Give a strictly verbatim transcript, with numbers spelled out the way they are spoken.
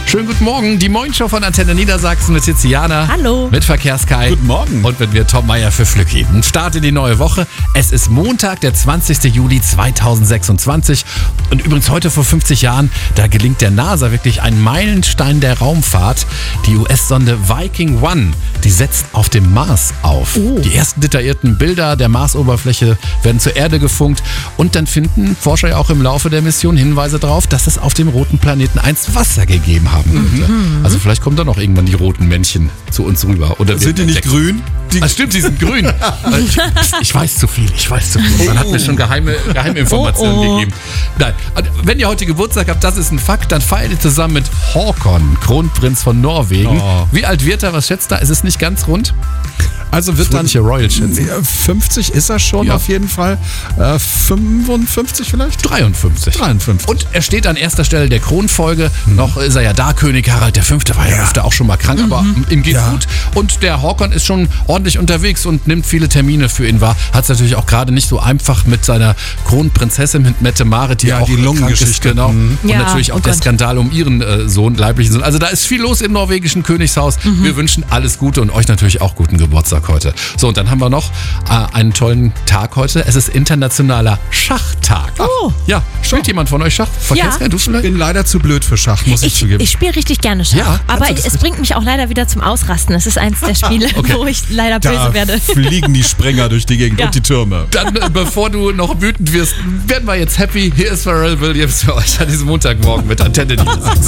Schönen guten Morgen, die Morgenshow von Antenne Niedersachsen mit Tiziana. Hallo. Mit Verkehrskai. Guten Morgen. Und mit mir Tom Meier für Flücki. Start in die neue Woche. Es ist Montag, der zwanzigsten Juli zweitausendsechsundzwanzig. Und übrigens heute vor fünfzig Jahren, da gelingt der NASA wirklich ein Meilenstein der Raumfahrt. Die U S-Sonde Viking One, die setzt auf dem Mars auf. Oh. Die ersten detaillierten Bilder der Marsoberfläche werden zur Erde gefunkt. Und dann finden Forscher ja auch im Laufe der Mission Hinweise darauf, dass es auf dem roten Planeten einst Wasser gegeben haben könnte. Mhm. Also vielleicht kommen da noch irgendwann die roten Männchen zu uns rüber. Oder Sind die nicht grün? Die Ah, stimmt, die sind grün. ich, ich weiß zu viel, ich weiß zu viel. Man hat mir schon geheime, geheime Informationen Oh, oh. gegeben. Nein, wenn ihr heute Geburtstag habt, das ist ein Fakt, dann feiert ihr zusammen mit Håkon, Kronprinz von Norwegen. Oh. Wie alt wird er? Was schätzt er? Ist es nicht ganz rund? Also wird dann Fröhliche Royal schätzen. Ja, fünfzig ist er schon Ja. auf jeden Fall. Äh, fünfundfünfzig vielleicht? dreiundfünfzig. dreiundfünfzig. Und er steht an erster Stelle der Kronfolge. Noch ist er ja da, König Harald der Fünfte war ja, Ja. öfter auch schon mal krank, aber ihm geht's Ja. gut. Und der Håkon ist schon ordentlich unterwegs und nimmt viele Termine für ihn wahr. Hat es natürlich auch gerade nicht so einfach mit seiner Kronprinzessin, mit Mette-Marit, die Ja, auch die krank Lungengeschichte. ist, genau. Mhm. Und Ja, natürlich auch oh der Gott. Skandal um ihren äh, Sohn, leiblichen Sohn. Also da ist viel los im norwegischen Königshaus. Wir wünschen alles Gute und euch natürlich auch guten Geburtstag heute. So, und dann haben wir noch äh, einen tollen Tag heute. Es ist internationaler Schachtag. Oh. Ja, spielt jemand von euch Schach? Verkehrskai, du Ich vielleicht? bin leider zu blöd für Schach, muss ich, Ich, zugeben. ich spiele richtig gerne Schach, Ja, aber kannst du das es bringt mich auch leider wieder zum Ausrasten. Es ist eins der Spiele, Okay. wo ich leider da böse werde. fliegen die Springer durch die Gegend Ja. und die Türme. Dann, äh, bevor du noch wütend wirst, werden wir jetzt happy. Hier ist Pharrell Williams für euch an diesem Montagmorgen mit Antenne Niedersachsen.